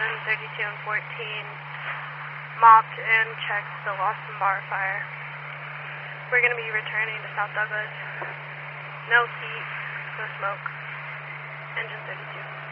32 and 14 mopped and checked the Lawson Bar fire. We're going to be returning to South Douglas. No heat, no smoke. Engine 32.